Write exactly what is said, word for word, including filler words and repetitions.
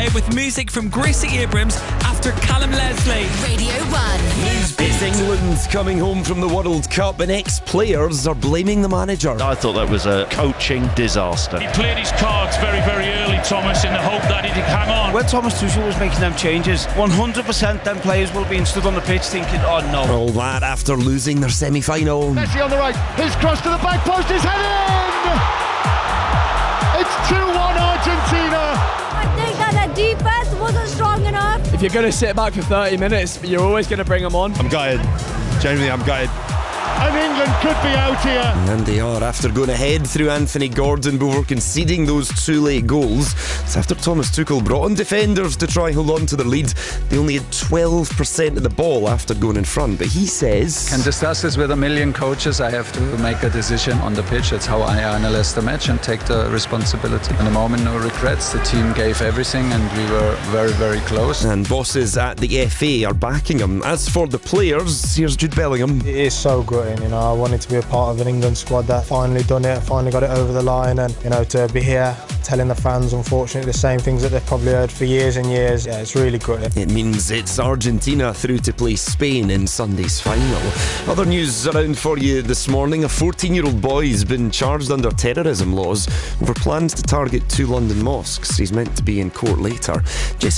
away with music from Gracie Abrams after Callum Leslie. Radio one. It's England coming home from the World Cup and ex-players are blaming the manager. I thought that was a coaching disaster. He played his cards very, very early, Thomas, in the hope that he'd hang on. When Thomas Tuchel was making them changes, one hundred percent them players will be stood on the pitch thinking, oh no. All that after losing their semi-final. Messi on the right, his cross to the back post is headed in! It's two one Argentina! I think that the defense wasn't strong enough. If you're going to sit back for thirty minutes, you're always going to bring them on. I'm gutted. Genuinely, I'm gutted. And England could be out here. And they are, after going ahead through Anthony Gordon before conceding those two late goals. It's after Thomas Tuchel brought on defenders to try hold on to their lead. They only had twelve percent of the ball after going in front, but he says... Can discuss this with a million coaches. I have to make a decision on the pitch. That's how I analyze the match and take the responsibility. In the moment, no regrets. The team gave everything and we were very, very close. And bosses at the F A are backing him. As for the players, here's Jude Bellingham. It is so gutting, you know. I wanted to be a part of an England squad that finally done it, finally got it over the line, and you know, to be here telling the fans, unfortunately, the same things that they've probably heard for years and years. Yeah, it's really gutting. It means it's Argentina through to play Spain in Sunday's final. Other news around for you this morning. A fourteen-year-old boy has been charged under terrorism laws over plans to target two London mosques. He's meant to be in court later. Jesse